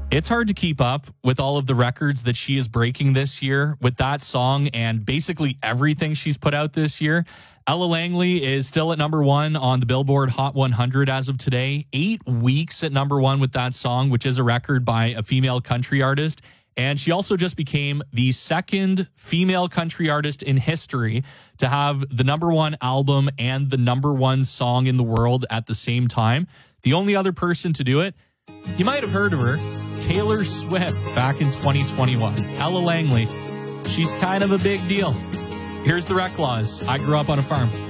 It's hard to keep up with all of the records that she is breaking this year with that song and basically everything she's put out this year. Ella Langley is still at number one on the Billboard Hot 100 as of today. 8 weeks at number one with that song, which is a record by a female country artist. And she also just became the second female country artist in history to have the number one album and the number one song in the world at the same time. The only other person to do it, you might have heard of her, Taylor Swift, back in 2021. Ella Langley, she's kind of a big deal. Here's the Rec Laws. I grew up on a farm.